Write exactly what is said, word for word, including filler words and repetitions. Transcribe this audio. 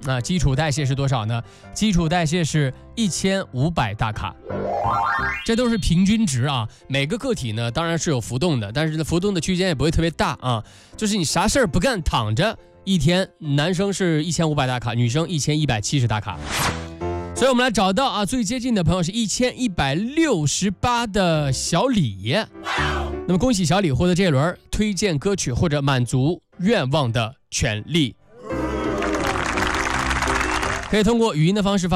那基础代谢是多少呢？基础代谢是一千五百大卡。这都是平均值啊，每个个体呢当然是有浮动的，但是呢浮动的区间也不会特别大啊。就是你啥事儿不干躺着，一天男生是一千五百大卡，女生一千一百七十大卡。所以我们来找到啊最接近的朋友是一千一百六十八的小李。那么恭喜小李获得这一轮推荐歌曲或者满足愿望的权利。可以通过语音的方式发